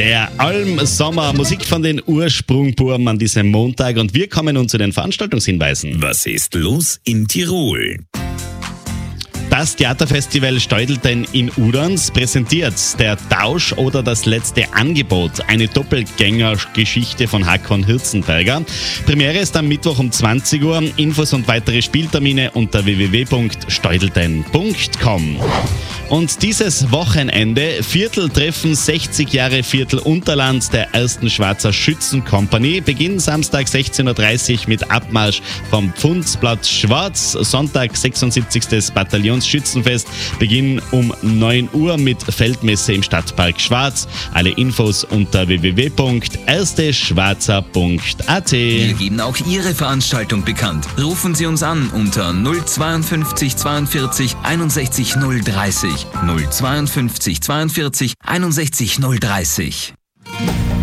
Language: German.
Der Alm-Sommer, Musik von den Ursprungbuben an diesem Montag, und wir kommen nun zu den Veranstaltungshinweisen. Was ist los in Tirol? Das Theaterfestival Steudelten in Uderns präsentiert Der Tausch oder das letzte Angebot, eine Doppelgängergeschichte von Hakon Hirzenberger. Premiere ist am Mittwoch um 20 Uhr. Infos und weitere Spieltermine unter www.steudelten.com. Und dieses Wochenende Vierteltreffen 60 Jahre Viertel Unterland der ersten Schwarzer Schützenkompanie. Beginn Samstag 16.30 Uhr mit Abmarsch vom Pfundsplatz Schwarz. Sonntag 76. Bataillonsschützenfest. Beginn um 9 Uhr mit Feldmesse im Stadtpark Schwarz. Alle Infos unter www.ersteschwarzer.at. Wir geben auch Ihre Veranstaltung bekannt. Rufen Sie uns an unter 052 42 61 030. 052 42 61 030.